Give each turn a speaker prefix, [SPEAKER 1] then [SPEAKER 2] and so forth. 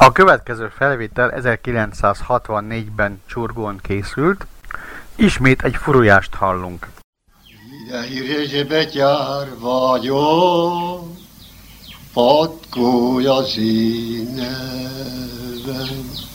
[SPEAKER 1] A következő felvétel 1964-ben Csurgón készült. Ismét egy furujást hallunk.
[SPEAKER 2] Idehírése betyár vagyok, patkója színeben.